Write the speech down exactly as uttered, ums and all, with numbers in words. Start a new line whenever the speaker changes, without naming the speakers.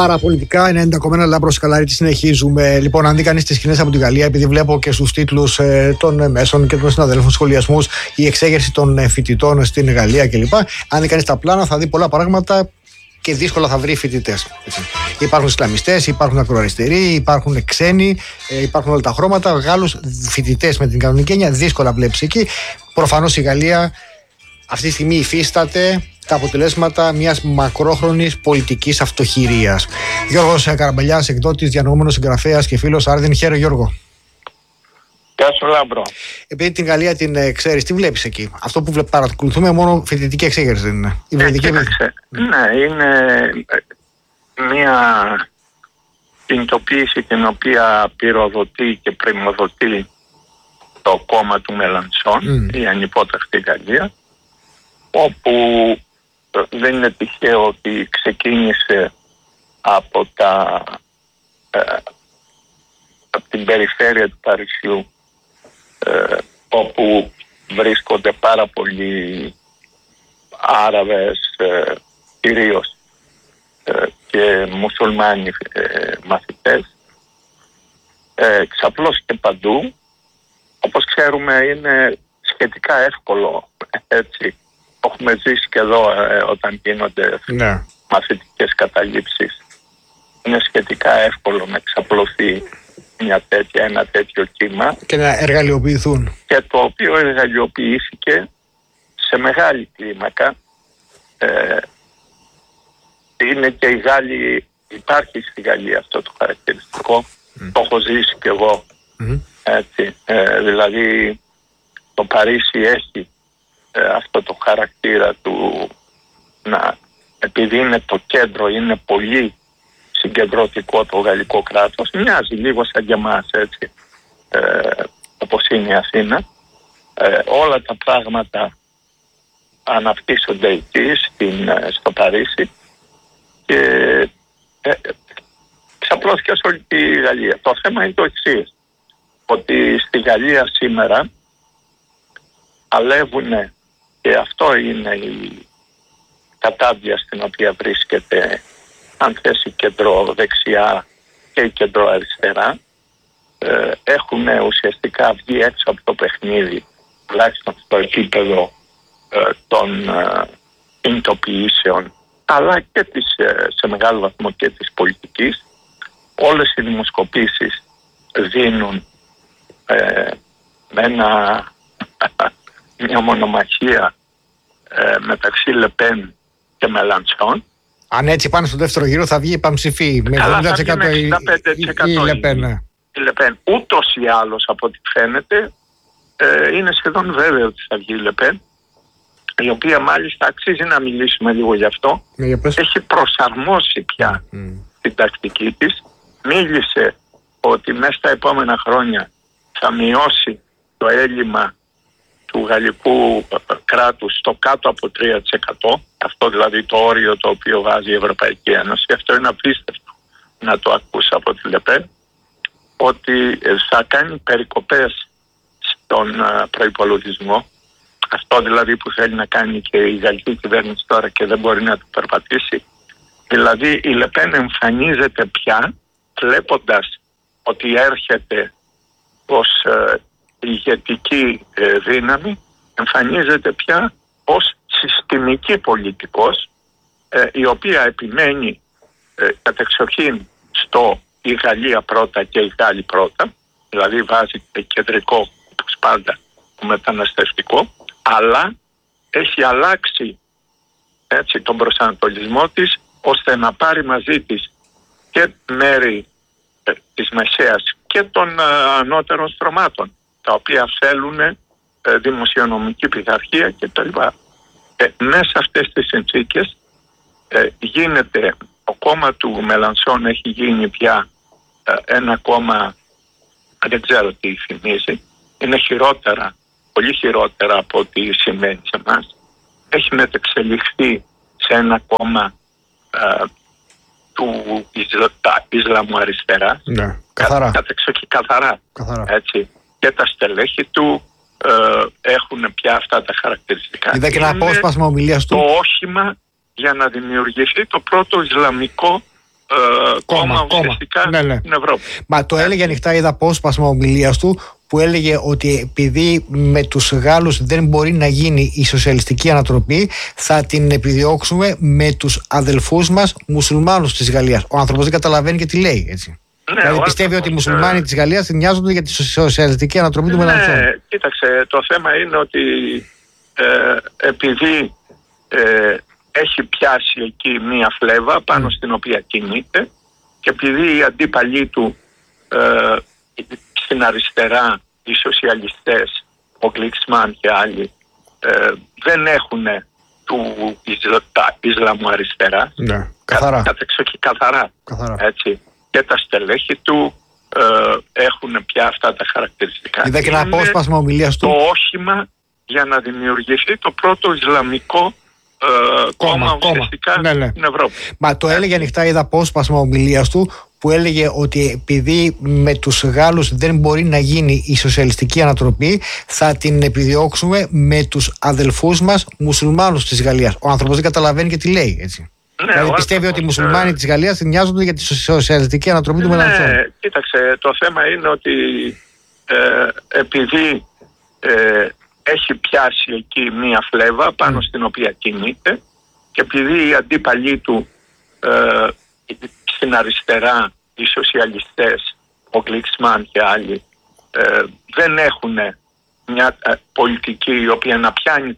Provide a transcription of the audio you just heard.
Παραπολιτικά ενενήντα κόμμα ένα Λάμπρος Σκαλαρίτης, συνεχίζουμε. Λοιπόν, αν δει κανείς τις σκηνές από τη Γαλλία, επειδή βλέπω και στους τίτλους ε, των μέσων και των συναδέλφων σχολιασμούς η εξέγερση των φοιτητών στην Γαλλία κλπ. Αν δει κανείς τα πλάνα, θα δει πολλά πράγματα και δύσκολα θα βρει φοιτητές. Υπάρχουν Ισλαμιστές, υπάρχουν ακροαριστεροί, υπάρχουν ξένοι, ε, υπάρχουν όλα τα χρώματα. Γάλλους φοιτητές με την κανονική έννοια δύσκολα βλέπεις εκεί. Προφανώς η Γαλλία αυτή τη στιγμή υφίσταται τα αποτελέσματα μιας μακρόχρονης πολιτικής αυτοχειρίας. Γιώργος Καραμπαλιάς, εκδότης, διανοούμενος συγγραφέας και φίλος. Άρδιν, χαίρε Γιώργο.
Γεια σου Λάμπρο.
Επειδή την Γαλλία την ε, ξέρεις, τι βλέπεις εκεί? Αυτό που παρακολουθούμε μόνο φοιτητική εξέγερση δεν είναι? Η
ε, κοίταξε, ναι, είναι μια κινητοποίηση την οποία πυροδοτεί και πρημοδοτεί το κόμμα του Μελανσόν, mm. η ανυπόταχτη Γαλλία, όπου δεν είναι τυχαίο ότι ξεκίνησε από, τα, ε, από την περιφέρεια του Παρισιού, ε, όπου βρίσκονται πάρα πολλοί Άραβες, ε, κυρίως ε, και μουσουλμάνοι ε, μαθητές, ε, ξαπλώς και παντού. Όπως ξέρουμε είναι σχετικά εύκολο, έτσι, έχουμε ζήσει και εδώ ε, όταν γίνονται ναι. μαθητικές καταλήψεις. Είναι σχετικά εύκολο να εξαπλωθεί μια τέτοια, ένα τέτοιο κύμα.
Και να εργαλειοποιηθούν.
Και το οποίο εργαλειοποιήθηκε σε μεγάλη κλίμακα. Ε, είναι και οι Γάλλοι, υπάρχει στη Γαλλία αυτό το χαρακτηριστικό. Mm. Το έχω ζήσει κι εγώ. Mm. Έτσι, ε, δηλαδή το Παρίσι έχει ε, αυτό το χαρακτήρα του να, επειδή είναι το κέντρο, είναι πολύ συγκεντρωτικό το γαλλικό κράτος, μοιάζει λίγο σαν και εμάς, έτσι, ε, όπως είναι η Αθήνα. Ε, όλα τα πράγματα αναπτύσσονται εκεί στην, στο Παρίσι και ε, ξαπλώς και σε όλη τη Γαλλία. Το θέμα είναι το εξής, ότι στη Γαλλία σήμερα αλεύουν, και αυτό είναι η κατάδια στην οποία βρίσκεται, αν θες, η κεντροδεξιά και η κεντροαριστερά, ε, έχουν ουσιαστικά βγει έξω από το παιχνίδι, τουλάχιστον στο επίπεδο ε, των ε, κινητοποιήσεων, αλλά και της, ε, σε μεγάλο βαθμό και της πολιτικής. Όλες οι δημοσκοπήσεις δίνουν ε, με ένα, μια μονομαχία ε, μεταξύ Λεπέν και Μελανσόν.
Αν έτσι πάνε στο δεύτερο γύρο θα βγει πανψηφί με εβδομήντα τοις εκατό η, η, η Λεπέν. Ναι.
Η Λεπέν. Ούτως ή άλλως από ό,τι φαίνεται ε, είναι σχεδόν βέβαιο ότι θα βγει η Λεπέν, η οποία μάλιστα αξίζει να μιλήσουμε λίγο γι' αυτό. Ναι, έχει προσαρμόσει πια mm. την τακτική της. Μίλησε ότι μέσα στα επόμενα χρόνια θα μειώσει το έλλειμμα του γαλλικού κράτους στο κάτω από τρία τοις εκατό, αυτό δηλαδή το όριο το οποίο βάζει η Ευρωπαϊκή Ένωση. Αυτό είναι απίστευτο να το ακούσει από τη Λεπέν, ότι θα κάνει περικοπές στον προϋπολογισμό, αυτό δηλαδή που θέλει να κάνει και η γαλλική κυβέρνηση τώρα και δεν μπορεί να το περπατήσει. Δηλαδή η Λεπέν εμφανίζεται πια, βλέποντας ότι έρχεται ως ε, ηγετική ε, δύναμη, εμφανίζεται πια ως συστημική πολιτικός, ε, η οποία επιμένει ε, κατεξοχήν στο η Γαλλία πρώτα και η Γάλλη πρώτα, δηλαδή βάζει κεντρικό, όπως πάντα, το μεταναστευτικό, αλλά έχει αλλάξει, έτσι, τον προσανατολισμό της, ώστε να πάρει μαζί της και μέρη ε, της μεσαίας και των ε, ανώτερων στρωμάτων, τα οποία θέλουν ε, δημοσιονομική πειθαρχία κτλ. Ε, μέσα αυτές τις συνθήκες ε, γίνεται, το κόμμα του Μελανσόν έχει γίνει πια ε, ένα κόμμα, δεν ξέρω τι θυμίζει, είναι χειρότερα, πολύ χειρότερα από ό,τι σημαίνει σε εμάς. Έχει μετεξελιχθεί σε ένα κόμμα ε, του Ισλα, Ισλαμού αριστερά.
Ναι, καθαρά.
Κα, καθαρά.
καθαρά.
Έτσι. Και τα στελέχη του ε, έχουν πια αυτά τα χαρακτηριστικά.
Είδα και ένα απόσπασμα ομιλίας του.
Το όχημα για να δημιουργηθεί το πρώτο Ισλαμικό ε, κόμμα, κόμμα ουσιαστικά
ναι, ναι.
στην Ευρώπη.
Μα το έλεγε ανοιχτά, είδα απόσπασμα ομιλίας του που έλεγε ότι επειδή με τους Γάλλους δεν μπορεί να γίνει η σοσιαλιστική ανατροπή, θα την επιδιώξουμε με τους αδελφούς μας μουσουλμάνους της Γαλλίας. Ο άνθρωπος δεν καταλαβαίνει και τι λέει, έτσι.
Ναι,
δηλαδή πιστεύει ότι οι μουσουλμάνοι ε... της Γαλλίας νοιάζονται για τη σοσιαλιστική ανατροπή του Μελανσόν.
Ναι, κοίταξε, το θέμα είναι ότι ε, επειδή ε, έχει πιάσει εκεί μία φλέβα πάνω mm. στην οποία κινείται και επειδή οι αντίπαλοι του ε, στην αριστερά, οι σοσιαλιστές, ο Γκλίξμαν και άλλοι ε, δεν έχουν του τα Ισλαμού αριστερά.
Ναι, καθαρά.
Κα, καθαρά,
καθαρά.
Έτσι. Και τα στελέχη του ε, έχουν πια αυτά τα χαρακτηριστικά.
Είδα και ένα απόσπασμα ομιλίας του.
Το όχημα για να δημιουργηθεί το πρώτο Ισλαμικό ε, κόμμα, κόμμα ουσιαστικά
ναι, ναι.
στην Ευρώπη.
Μα το έλεγε ανοιχτά, είδα απόσπασμα ομιλίας του που έλεγε ότι επειδή με τους Γάλλους δεν μπορεί να γίνει η σοσιαλιστική ανατροπή, θα την επιδιώξουμε με τους αδελφούς μας μουσουλμάνους της Γαλλίας. Ο άνθρωπος δεν καταλαβαίνει και τι λέει, έτσι.
Ναι,
δηλαδή πιστεύει ότι οι μουσουλμάνοι ε... της Γαλλίας νοιάζονται για τη σοσιαλιστική ανατροπή ναι, του Μελανσόν.
Ναι, κοίταξε, το θέμα είναι ότι ε, επειδή ε, έχει πιάσει εκεί μία φλέβα πάνω mm. στην οποία κινείται και επειδή οι αντίπαλοι του ε, στην αριστερά, οι σοσιαλιστές, ο Γκλίξμαν και άλλοι ε, δεν έχουν μια ε, πολιτική η οποία να πιάνει